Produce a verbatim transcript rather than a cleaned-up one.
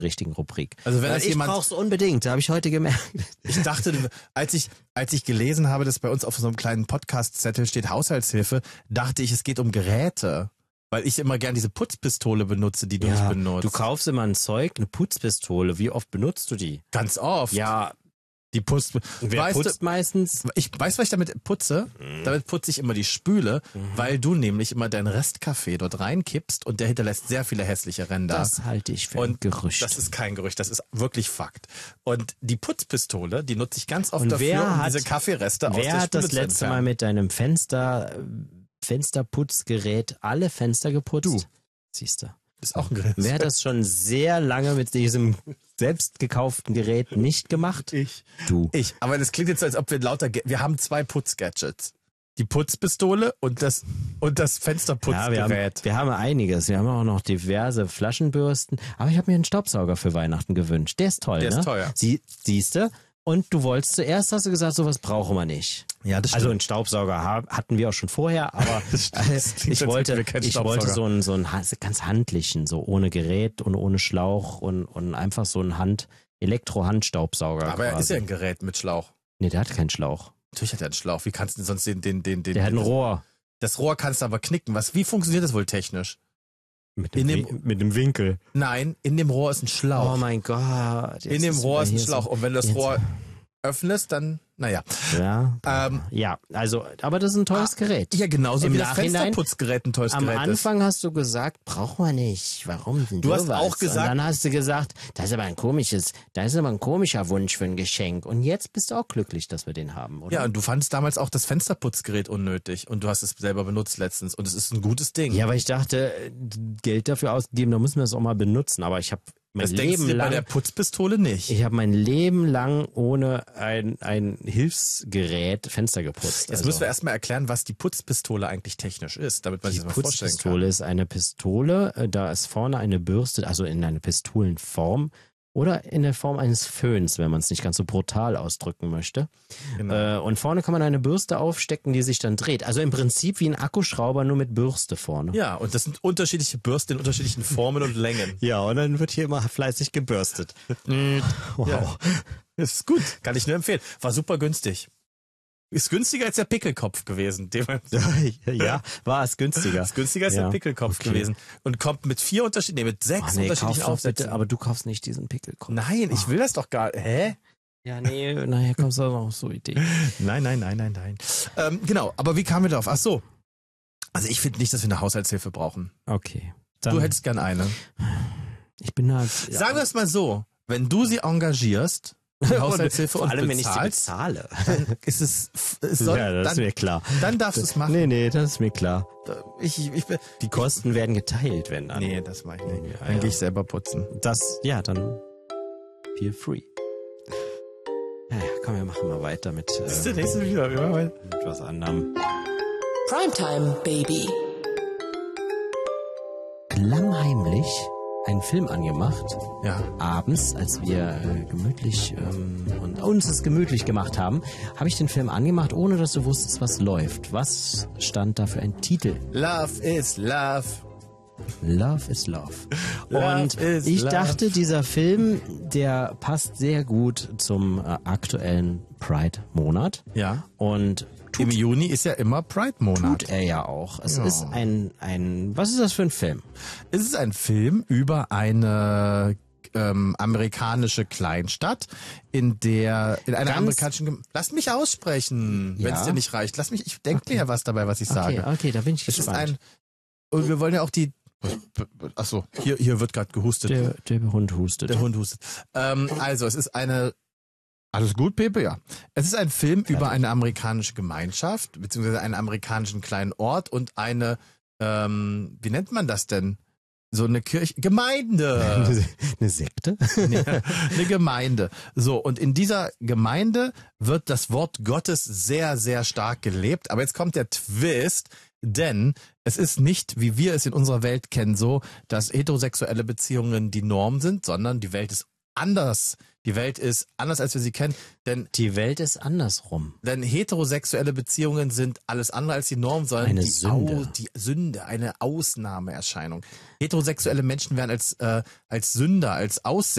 richtigen Rubrik. Also wenn Weil das ich jemand brauch's unbedingt, habe ich heute gemerkt. Ich dachte, als ich als ich gelesen habe, dass bei uns auf so einem kleinen Podcast-Zettel steht Haushaltshilfe, dachte ich, es geht um Geräte. Weil ich immer gern diese Putzpistole benutze, die du Ja, nicht benutzt. du kaufst immer ein Zeug, eine Putzpistole. Wie oft benutzt du die? Ganz oft. Ja, Die Putz. wer weißt putzt du, meistens? ich weiß, was ich damit putze. Mhm. Damit putze ich immer die Spüle, Mhm. weil du nämlich immer deinen Restkaffee dort reinkippst und der hinterlässt sehr viele hässliche Ränder. Das halte ich für ein Und Gerücht. das ist kein Gerücht, das ist wirklich Fakt. Und die Putzpistole, die nutze ich ganz oft Und dafür, wer um hat- diese Kaffeereste aus Wer der hat Spüle das zu letzte Mal entfernen. mit deinem Fenster, Fensterputzgerät alle Fenster geputzt? Du. Siehst du. Ist auch ein Gerät. Wer hat das schon sehr lange mit diesem selbst gekauften Gerät nicht gemacht? Ich. Du. Ich. Aber das klingt jetzt so, als ob wir lauter, Ge- wir haben zwei Putzgadgets. Die Putzpistole und das, und das Ja, wir Fensterputzgerät. haben, wir haben einiges. Wir haben auch noch diverse Flaschenbürsten. Aber ich habe mir einen Staubsauger für Weihnachten gewünscht. Der ist toll, Der ne? ist teuer. Sie, siehste. Und du wolltest zuerst, hast du gesagt, sowas brauchen wir nicht. Ja, das Also einen Staubsauger ha- hatten wir auch schon vorher, aber Das stimmt. äh, Das klingt, ich als wollte, hätten wir keinen ich wollte Staubsauger. so einen, so einen ha- ganz handlichen, so ohne Gerät und ohne Schlauch und, und einfach so einen Hand, Elektro-Handstaubsauger. Aber er quasi. ist ja ein Gerät mit Schlauch. Nee, der hat keinen Schlauch. Natürlich hat er einen Schlauch. Wie kannst du denn sonst den, den, den, den, Der hat ein den Rohr. Das Rohr kannst du aber knicken. Was, wie funktioniert das wohl technisch? Mit In dem, dem- Wi- mit dem Winkel. Nein, in dem Rohr ist ein Schlauch. Oh mein Gott. in dem Rohr ist ein hier Schlauch. Und wenn du das jetzt- Rohr öffnest, dann, naja. Ja, Ähm, ja, also, aber das ist ein teures Gerät. ja, genauso Im wie das Nachhinein- Fensterputzgerät ein teures Am Gerät ist. Anfang hast du gesagt, brauchen wir nicht. Warum denn Du hast sowas? auch gesagt- Und dann hast du gesagt, das ist aber ein komisches, das ist aber ein komischer Wunsch für ein Geschenk. Und jetzt bist du auch glücklich, dass wir den haben, oder? Ja, und du fandest damals auch das Fensterputzgerät unnötig und du hast es selber benutzt letztens und es ist ein gutes Ding. Ja, aber ich dachte, Geld dafür ausgegeben, da müssen wir es auch mal benutzen. Aber ich habe mein das denkst Leben du dir bei lang, der Putzpistole nicht. ich habe mein Leben lang ohne ein, ein Hilfsgerät Fenster geputzt. Jetzt also. müssen wir erstmal erklären, was die Putzpistole eigentlich technisch ist, damit man Die sich das mal vorstellen kann. Putzpistole ist eine Pistole, äh, da ist vorne eine Bürste, also in einer Pistolenform oder in der Form eines Föhns, wenn man es nicht ganz so brutal ausdrücken möchte. Genau. Äh, und vorne kann man eine Bürste aufstecken, die sich dann dreht. Also im Prinzip wie ein Akkuschrauber, nur mit Bürste vorne. Ja, und das sind unterschiedliche Bürsten in unterschiedlichen Formen und Längen. Ja, und dann wird hier immer fleißig gebürstet. Wow. Ja. Das ist gut, kann ich nur empfehlen. War super günstig. Ist günstiger als der Pickelkopf gewesen. Den man- Ja, war es günstiger. Ist günstiger als Ja, der Pickelkopf okay. gewesen. Und kommt mit vier unterschiedlichen, nee, mit sechs Ach nee, kauf unterschiedlichen doch Aufsätzen. bitte, aber du kaufst nicht diesen Pickelkopf. Nein, ich will das doch gar Hä? Ja, nee, nachher kommst du auch auf so Ideen. Nein, nein, nein, nein, nein. Ähm, genau, aber wie kamen wir darauf? Ach so. Also ich finde nicht, dass wir eine Haushaltshilfe brauchen. Okay. Dann, Du hättest gern eine. ich bin halt. Sagen wir es mal so, wenn du sie engagierst, die Haushaltshilfe Vor und allem, wenn ich sie bezahlst, bezahle. dann ist es, es soll, ja, das ist dann, mir klar. dann darfst du es machen. Nee, nee, das ist mir klar. Ich, ich, ich, bin- Die Kosten werden geteilt, wenn dann. nee, das mache ich nicht. Ja, Dann ja. gehe ich selber putzen. Das, ja, dann feel free. Ja, ja, komm, wir machen mal weiter mit, Das ist der äh, nächste wieder. mit was anderem. Primetime Baby. Klammheimlich einen Film angemacht. Ja. Abends, als wir äh, gemütlich ähm, und uns es gemütlich gemacht haben, habe ich den Film angemacht, ohne dass du wusstest, was läuft. Was stand da für ein Titel? Love is love. Love is Love. Love Und is ich love. dachte, dieser Film, der passt sehr gut zum äh, aktuellen Pride-Monat. Ja. Und Im Juni ist ja immer Pride-Monat. tut er ja auch. Es Ja. ist ein, ein, was ist das für ein Film? Es ist ein Film über eine ähm, amerikanische Kleinstadt, in der in einer Ganz- amerikanischen Gem Lass mich aussprechen, wenn es Ja. dir nicht reicht. Lass mich, ich denke mir ja was dabei, was ich Okay, sage. okay, da bin ich Es ist gespannt. ein und wir wollen ja auch die Ach so, hier hier wird gerade gehustet. der, der Hund hustet. Der Hund hustet. Ähm, also, es ist eine alles gut, Pepe? Ja. Es ist ein Film über eine amerikanische Gemeinschaft, beziehungsweise einen amerikanischen kleinen Ort und eine, ähm, wie nennt man das denn? So eine Kirche, Gemeinde. Eine Sekte? Eine Gemeinde. So, und in dieser Gemeinde wird das Wort Gottes sehr, sehr stark gelebt. Aber jetzt kommt der Twist, denn es ist nicht, wie wir es in unserer Welt kennen, so, dass heterosexuelle Beziehungen die Norm sind, sondern die Welt ist anders. Die Welt ist anders, als wir sie kennen, denn Die Welt ist andersrum. denn heterosexuelle Beziehungen sind alles andere als die Norm, sondern Eine die, Sünde. Au, die Sünde, eine Ausnahmeerscheinung. Heterosexuelle Menschen werden als äh, als Sünder, als Aussätze